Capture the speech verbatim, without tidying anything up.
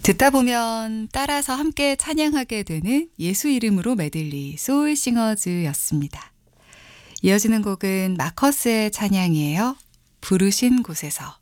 듣다 보면 따라서 함께 찬양하게 되는 예수 이름으로 메들리 소울싱어즈였습니다. 이어지는 곡은 마커스의 찬양이에요. 부르신 곳에서.